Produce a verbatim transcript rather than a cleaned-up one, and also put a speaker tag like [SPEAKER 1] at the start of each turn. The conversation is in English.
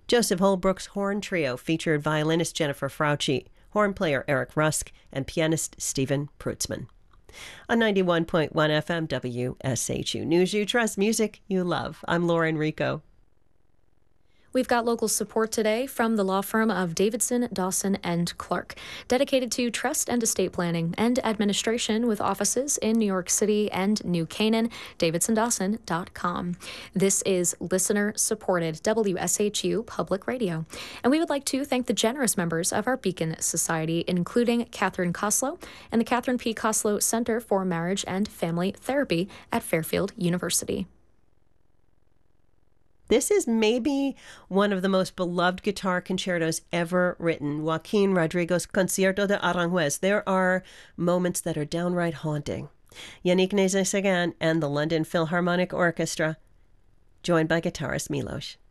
[SPEAKER 1] Joseph Holbrook's Horn Trio featured violinist Jennifer Frauci, horn player Eric Rusk, and pianist Stephen Prutzman. On ninety-one point one F M W S H U News You Trust, music you love. I'm Lauren Rico.
[SPEAKER 2] We've got local support today from the law firm of Davidson, Dawson, and Clark, dedicated to trust and estate planning and administration with offices in New York City and New Canaan, davidson dawson dot com. This is listener-supported W S H U Public Radio, and we would like to thank the generous members of our Beacon Society, including Catherine Koslow and the Catherine P. Koslow Center for Marriage and Family Therapy at Fairfield University.
[SPEAKER 1] This is maybe one of the most beloved guitar concertos ever written, Joaquin Rodrigo's Concierto de Aranjuez. There are moments that are downright haunting. Yannick Nézet-Séguin and the London Philharmonic Orchestra, joined by guitarist Milos.